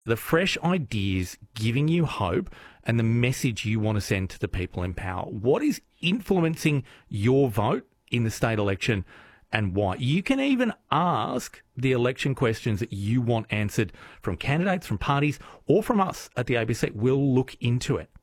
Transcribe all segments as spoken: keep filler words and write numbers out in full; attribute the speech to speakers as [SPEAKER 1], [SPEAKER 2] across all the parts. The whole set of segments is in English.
[SPEAKER 1] The fresh ideas giving you hope and the message you want to send to the people in power. What is influencing your vote in the state election and why? You can even ask the election questions that you want answered from candidates, from parties, or from us at the A B C. We'll look into it.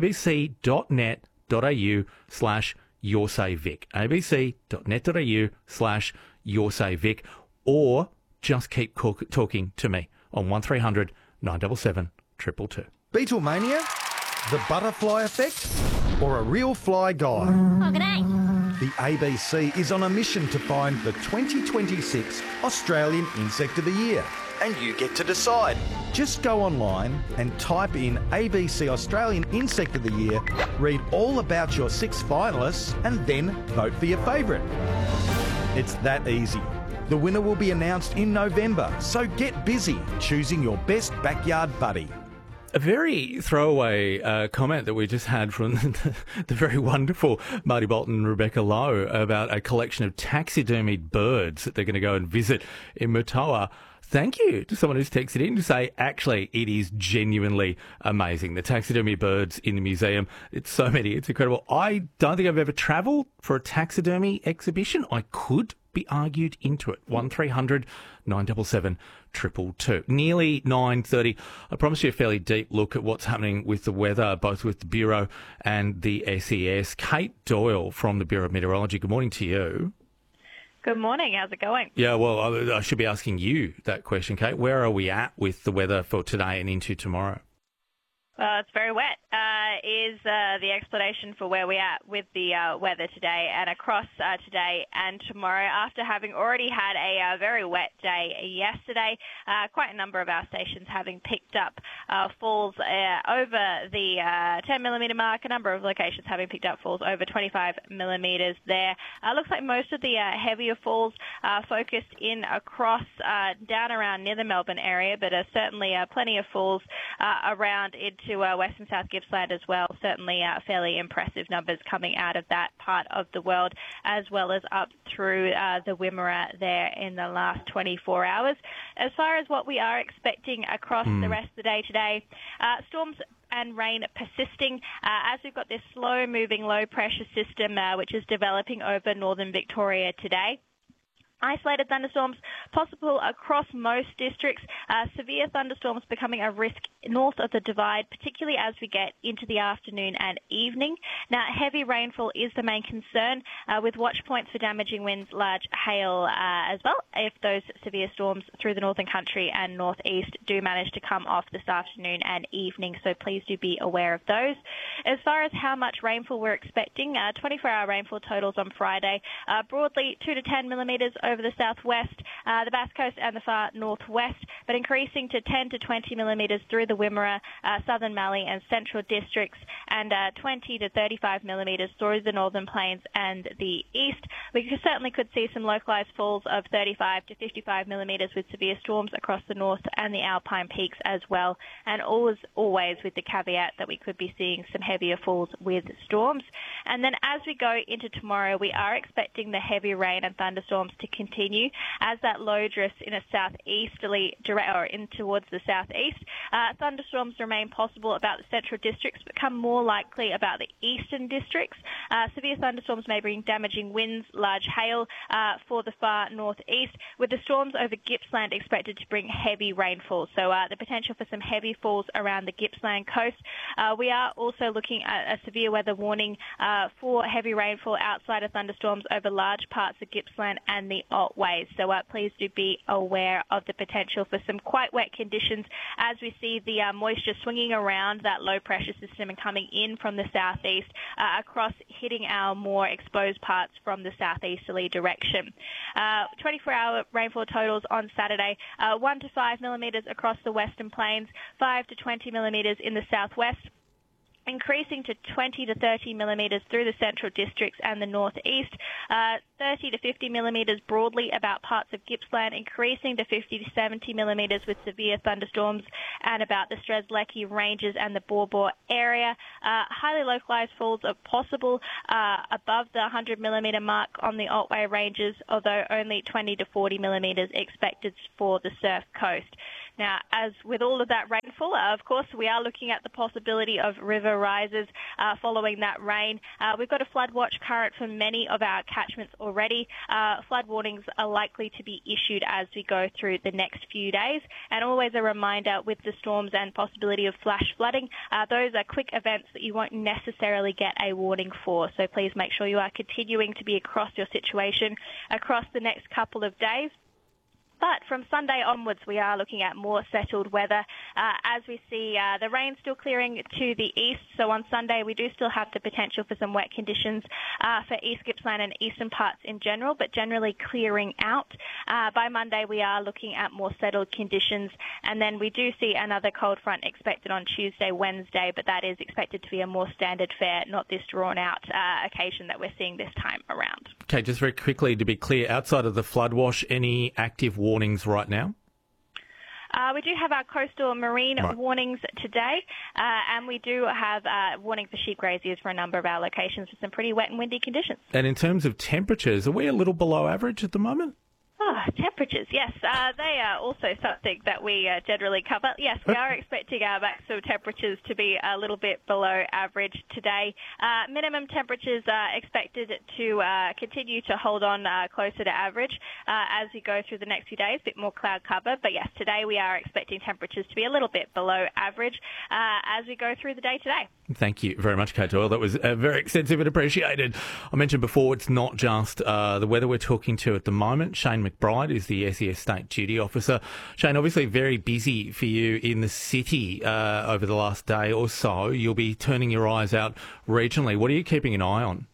[SPEAKER 1] abc.net.au slash your say Vic. abc.net.au slash your say Vic. Or just keep talking to me on one three hundred nine seven seven two two two.
[SPEAKER 2] Beatlemania? The butterfly effect? Or a real fly guy?
[SPEAKER 3] Oh, g'day.
[SPEAKER 2] The A B C is on a mission to find the twenty twenty-six Australian Insect of the Year. And you get to decide. Just go online and type in A B C Australian Insect of the Year, read all about your six finalists, and then vote for your favourite. It's that easy. The winner will be announced in November, so get busy choosing your best backyard buddy.
[SPEAKER 1] A very throwaway uh, comment that we just had from the, the very wonderful Marty Bolton and Rebecca Lowe about a collection of taxidermied birds that they're going to go and visit in Murtoa. Thank you to someone who's texted in to say, actually, it is genuinely amazing. The taxidermy birds in the museum, it's so many, it's incredible. I don't think I've ever travelled for a taxidermy exhibition. I could be argued into it. one three hundred nine seven seven two two two. Nearly nine thirty. I promise you a fairly deep look at what's happening with the weather, both with the Bureau and the S E S. Kate Doyle from the Bureau of Meteorology, good morning to you.
[SPEAKER 4] Good morning. How's it going?
[SPEAKER 1] Yeah, well, I, I should be asking you that question, Kate. Where are we at with the weather for today and into tomorrow?
[SPEAKER 4] Uh, it's very wet, uh, is uh, the explanation for where we're at with the uh, weather today and across uh, today and tomorrow. After having already had a uh, very wet day yesterday, uh, quite a number of our stations having picked up uh, falls uh, over the uh, ten millimetre mark, a number of locations having picked up falls over twenty-five millimetres there. Uh, looks like most of the uh, heavier falls are focused in across uh, down around near the Melbourne area, but uh, certainly uh, plenty of falls uh, around into to uh, West and South Gippsland as well. Certainly uh, fairly impressive numbers coming out of that part of the world, as well as up through uh, the Wimmera there in the last twenty-four hours. As far as what we are expecting across mm. the rest of the day today, uh, storms and rain persisting uh, as we've got this slow-moving low-pressure system uh, which is developing over northern Victoria today. Isolated thunderstorms possible across most districts. Uh, severe thunderstorms becoming a risk north of the Divide, particularly as we get into the afternoon and evening. Now, heavy rainfall is the main concern, uh, with watch points for damaging winds, large hail uh, as well, if those severe storms through the northern country and northeast do manage to come off this afternoon and evening, so please do be aware of those. As far as how much rainfall we're expecting, uh, twenty-four hour rainfall totals on Friday, uh, broadly two to ten millimetres over the southwest, uh, the Bass Coast and the far northwest, but increasing to ten to twenty millimetres through the Wimmera, uh, Southern Mallee and Central districts, and uh, twenty to thirty-five millimetres through the Northern Plains and the east. We could, certainly could see some localised falls of thirty-five to fifty-five millimetres with severe storms across the north and the Alpine peaks as well, and always, always with the caveat that we could be seeing some heavier falls with storms. And then as we go into tomorrow, we are expecting the heavy rain and thunderstorms to continue as that low drifts in a southeasterly direct or in towards the southeast. Uh, thunderstorms remain possible about the central districts, become more likely about the eastern districts. Uh, severe thunderstorms may bring damaging winds, large hail uh, for the far northeast, with the storms over Gippsland expected to bring heavy rainfall. So uh, the potential for some heavy falls around the Gippsland coast. Uh, we are also looking at a severe weather warning uh, for heavy rainfall outside of thunderstorms over large parts of Gippsland and the Otways. So uh, please do be aware of the potential for some quite wet conditions as we see the uh, moisture swinging around that low pressure system and coming in from the southeast uh, across, hitting our more exposed parts from the southeasterly direction. Uh, twenty-four hour rainfall totals on Saturday, uh, one to five millimetres across the Western Plains, five to twenty millimetres in the southwest, increasing to twenty to thirty millimetres through the central districts and the northeast, uh, thirty to fifty millimetres broadly about parts of Gippsland, increasing to fifty to seventy millimetres with severe thunderstorms and about the Strzelecki Ranges and the Baw Baw area. Uh, highly localised falls are possible uh, above the one hundred millimetre mark on the Otway Ranges, although only twenty to forty millimetres expected for the Surf Coast. Now, as with all of that rainfall, uh, of course, we are looking at the possibility of river rises uh, following that rain. Uh, we've got a flood watch current for many of our catchments already. Uh, flood warnings are likely to be issued as we go through the next few days. And always a reminder with the storms and possibility of flash flooding, uh, those are quick events that you won't necessarily get a warning for. So please make sure you are continuing to be across your situation across the next couple of days. But from Sunday onwards, we are looking at more settled weather uh, as we see uh, the rain still clearing to the east. So on Sunday, we do still have the potential for some wet conditions uh, for East Gippsland and eastern parts in general, but generally clearing out. Uh, by Monday, we are looking at more settled conditions. And then we do see another cold front expected on Tuesday, Wednesday, but that is expected to be a more standard fare, not this drawn-out uh, occasion that we're seeing this time around.
[SPEAKER 1] Okay, just very quickly to be clear, outside of the flood wash, any active warnings right now?
[SPEAKER 4] Uh, we do have our coastal marine
[SPEAKER 1] right.
[SPEAKER 4] warnings today, uh, and we do have uh, warning for sheep graziers for a number of our locations for some pretty wet and windy conditions.
[SPEAKER 1] And in terms of temperatures, are we a little below average at the moment?
[SPEAKER 4] Oh, temperatures, yes. Uh, they are also something that we uh, generally cover. Yes, we are expecting our maximum temperatures to be a little bit below average today. Uh, minimum temperatures are expected to uh, continue to hold on uh, closer to average uh, as we go through the next few days, a bit more cloud cover. But yes, today we are expecting temperatures to be a little bit below average uh, as we go through the day today.
[SPEAKER 1] Thank you very much, Kate Doyle. That was uh, very extensive and appreciated. I mentioned before, it's not just uh, the weather we're talking to at the moment. Shane McBride is the S E S State Duty Officer. Shane, obviously very busy for you in the city uh, over the last day or so. You'll be turning your eyes out regionally. What are you keeping an eye on?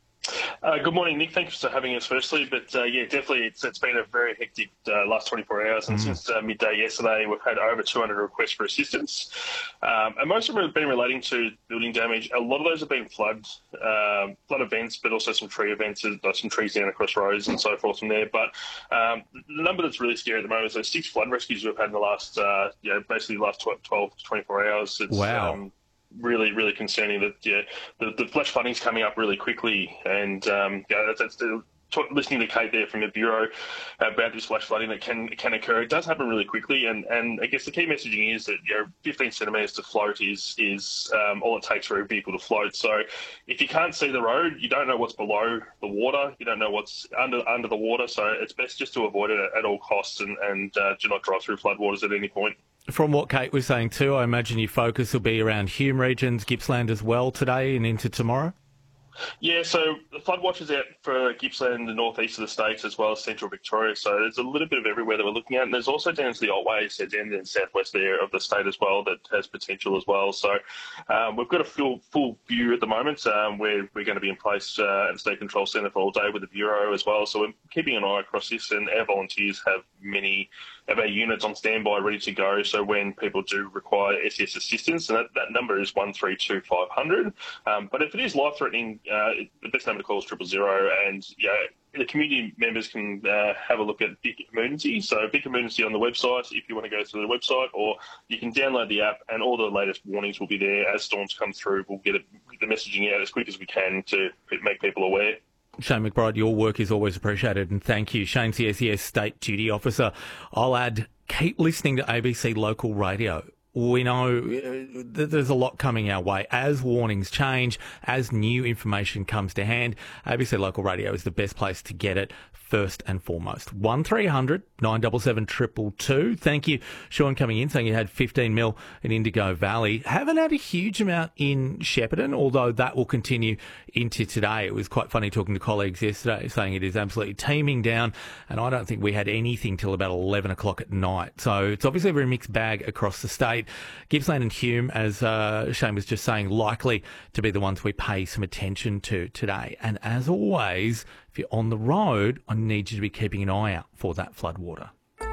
[SPEAKER 3] Uh, good morning, Nick. Thanks for having us firstly. But uh, yeah, definitely it's, it's been a very hectic uh, last twenty-four hours. And mm. since uh, midday yesterday, we've had over two hundred requests for assistance. Um, and most of them have been relating to building damage. A lot of those have been flood, um, flood events, but also some tree events, like some trees down across roads and so forth from there. But um, the number that's really scary at the moment is those six flood rescues we've had in the last, uh, you know, basically the last twelve to twenty-four hours. It's,
[SPEAKER 1] wow.
[SPEAKER 3] Um, really, really concerning that yeah, the, the flash flooding's coming up really quickly. And um, yeah, that's, that's the, t- listening to Kate there from the Bureau about this flash flooding that can can occur. It does happen really quickly. And, and I guess the key messaging is that you know, fifteen centimetres to float is, is um, all it takes for a vehicle to float. So if you can't see the road, you don't know what's below the water, you don't know what's under under the water. So it's best just to avoid it at, at all costs and, and uh, do not drive through floodwaters at any point.
[SPEAKER 1] From what Kate was saying too, I imagine your focus will be around Hume regions, Gippsland as well today and into tomorrow?
[SPEAKER 3] Yeah, so the flood watch is out for Gippsland, the northeast of the states, as well as central Victoria. So there's a little bit of everywhere that we're looking at. And there's also down to the Otway, so down in the southwest there of the state as well, that has potential as well. So um, we've got a full full view at the moment. Um, we're, we're going to be in place uh, at the State Control Centre for all day with the Bureau as well. So we're keeping an eye across this, and our volunteers have many of our units on standby ready to go. So when people do require S E S assistance, and that, that number is one three two five hundred. Um, but if it is life-threatening, uh, the best number to call is triple zero. And yeah, the community members can uh, have a look at Big Emergency. So Big Emergency on the website if you want to go to the website, or you can download the app, and all the latest warnings will be there as storms come through. We'll get it, the messaging out as quick as we can to make people aware.
[SPEAKER 1] Shane McBride, your work is always appreciated, and thank you. Shane's the S E S State Duty Officer. I'll add, keep listening to A B C Local Radio. We know that there's a lot coming our way. As warnings change, as new information comes to hand, A B C Local Radio is the best place to get it first and foremost. one three hundred nine seven seven two two two. Thank you, Sean, coming in, saying you had fifteen mil in Indigo Valley. Haven't had a huge amount in Shepparton, although that will continue into today. It was quite funny talking to colleagues yesterday, saying it is absolutely teeming down, and I don't think we had anything till about eleven o'clock at night. So it's obviously a very mixed bag across the state. Gippsland and Hume, as uh, Shane was just saying, likely to be the ones we pay some attention to today. And as always, if you're on the road, I need you to be keeping an eye out for that floodwater.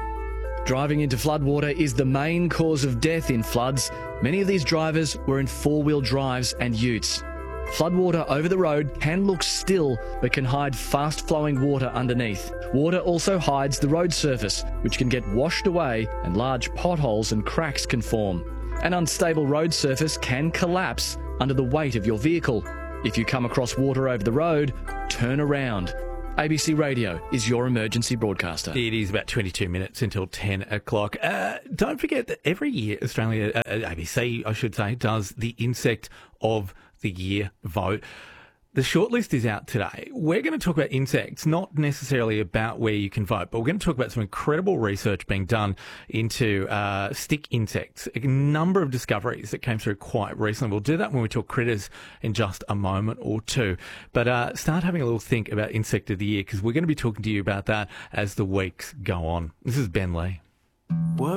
[SPEAKER 5] Driving into floodwater is the main cause of death in floods. Many of these drivers were in four-wheel drives and utes. Floodwater over the road can look still, but can hide fast-flowing water underneath. Water also hides the road surface, which can get washed away, and large potholes and cracks can form. An unstable road surface can collapse under the weight of your vehicle. If you come across water over the road, turn around. A B C Radio is your emergency broadcaster.
[SPEAKER 1] It is about twenty-two minutes until ten o'clock. Uh, don't forget that every year Australia, uh, A B C, I should say, does the Insect of the Year vote. The shortlist is out today. We're going to talk about insects, not necessarily about where you can vote, but we're going to talk about some incredible research being done into uh, stick insects, a number of discoveries that came through quite recently. We'll do that when we talk critters in just a moment or two. But uh, start having a little think about Insect of the Year, because we're going to be talking to you about that as the weeks go on. This is Ben Lee.